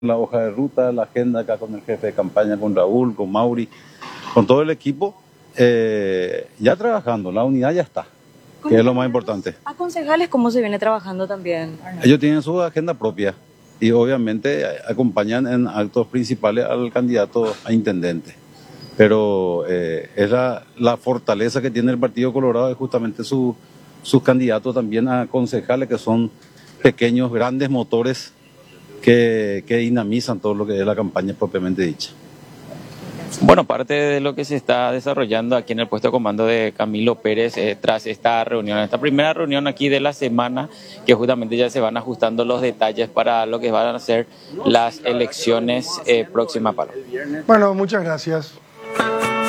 la hoja de ruta, la agenda acá con el jefe de campaña, con Raúl, con Mauri, con todo el equipo, ya trabajando, la unidad ya está, que es lo más importante. ¿A concejales cómo se viene trabajando también, Arnaldo? Ellos tienen su agenda propia y obviamente acompañan en actos principales al candidato a intendente. Pero es la fortaleza que tiene el Partido Colorado es justamente sus candidatos también a concejales, que son pequeños, grandes motores que dinamizan todo lo que es la campaña propiamente dicha. Bueno, parte de lo que se está desarrollando aquí en el puesto de comando de Camilo Pérez tras esta reunión, esta primera reunión aquí de la semana, que justamente ya se van ajustando los detalles para lo que van a ser las elecciones próximas. Bueno, muchas gracias.